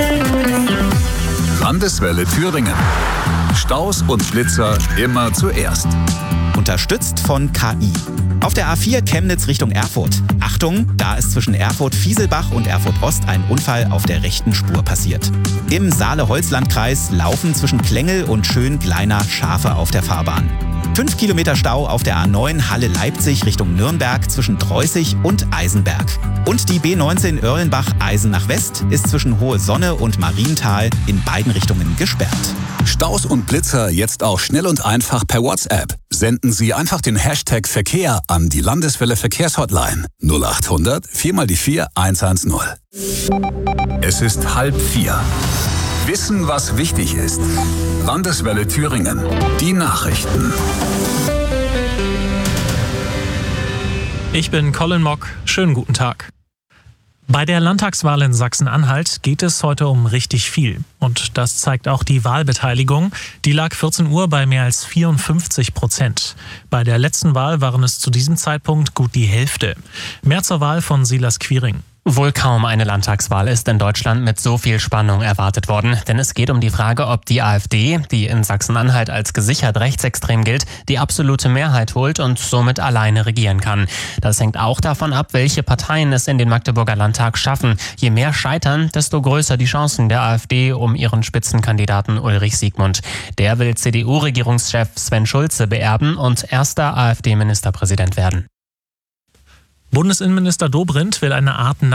Landeswelle Thüringen. Staus und Blitzer immer zuerst. Unterstützt von KI. Auf der A4 Chemnitz Richtung Erfurt. Achtung, da ist zwischen Erfurt-Fieselbach und Erfurt-Ost ein Unfall auf der rechten Spur passiert. Im Saale-Holzlandkreis laufen zwischen Klängel und Schön-Gleiner Schafe auf der Fahrbahn. 5 Kilometer Stau auf der A9 Halle-Leipzig Richtung Nürnberg zwischen Dreußig und Eisenberg. Und die B19 Oerlenbach-Eisen nach West ist zwischen Hohe Sonne und Marienthal in beiden Richtungen gesperrt. Staus und Blitzer jetzt auch schnell und einfach per WhatsApp. Senden Sie einfach den Hashtag Verkehr an die Landeswelle Verkehrshotline 0800 4x4 110. Es ist 3:30. Wissen, was wichtig ist. Landeswelle Thüringen. Die Nachrichten. Ich bin Colin Mock. Schönen guten Tag. Bei der Landtagswahl in Sachsen-Anhalt geht es heute um richtig viel. Und das zeigt auch die Wahlbeteiligung. Die lag 14 Uhr bei mehr als 54%. Bei der letzten Wahl waren es zu diesem Zeitpunkt gut die Hälfte. Mehr zur Wahl von Silas Quiring. Wohl kaum eine Landtagswahl ist in Deutschland mit so viel Spannung erwartet worden. Denn es geht um die Frage, ob die AfD, die in Sachsen-Anhalt als gesichert rechtsextrem gilt, die absolute Mehrheit holt und somit alleine regieren kann. Das hängt auch davon ab, welche Parteien es in den Magdeburger Landtag schaffen. Je mehr scheitern, desto größer die Chancen der AfD um ihren Spitzenkandidaten Ulrich Siegmund. Der will CDU-Regierungschef Sven Schulze beerben und erster AfD-Ministerpräsident werden. Bundesinnenminister Dobrindt will eine Art